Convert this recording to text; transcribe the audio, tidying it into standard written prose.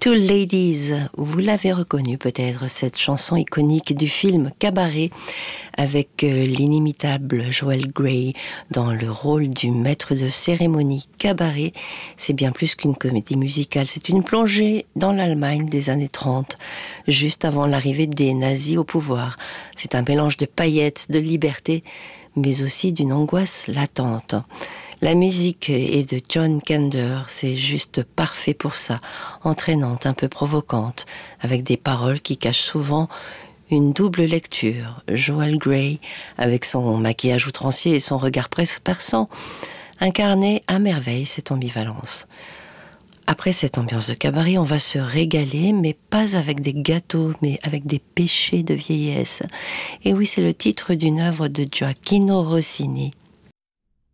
Two Ladies, vous l'avez reconnu peut-être, cette chanson iconique du film Cabaret, avec l'inimitable Joel Grey dans le rôle du maître de cérémonie. Cabaret, c'est bien plus qu'une comédie musicale, c'est une plongée dans l'Allemagne des années 30, juste avant l'arrivée des nazis au pouvoir. C'est un mélange de paillettes, de liberté, mais aussi d'une angoisse latente. La musique est de John Kander, c'est juste parfait pour ça, entraînante, un peu provocante, avec des paroles qui cachent souvent une double lecture. Joel Grey, avec son maquillage outrancier et son regard presque perçant, incarnait à merveille cette ambivalence. Après cette ambiance de cabaret, on va se régaler, mais pas avec des gâteaux, mais avec des péchés de vieillesse. Et oui, c'est le titre d'une œuvre de Gioacchino Rossini.